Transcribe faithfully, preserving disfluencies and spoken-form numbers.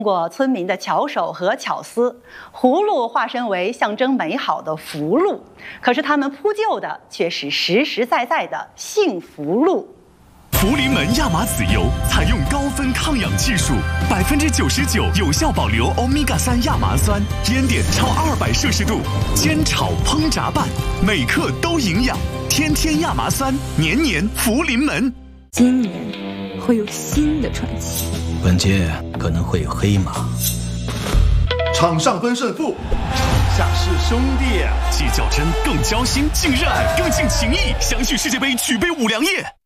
通过村民的巧手和巧思，葫芦化身为象征美好的福禄，可是他们铺就的却是实实在在的幸福路。 福临门亚麻籽油采用高分抗氧技术，百分之九十九有效保留欧米伽三亚麻酸，烟点超二百摄氏度，煎炒烹炸拌，每克都营养。天天亚麻酸，年年福临门。 今年会有新的传奇。 本届可能会有黑马。 场上分胜负， 场下是兄弟，既较真更交心，更热爱更尽情谊。相聚世界杯，举杯五粮液。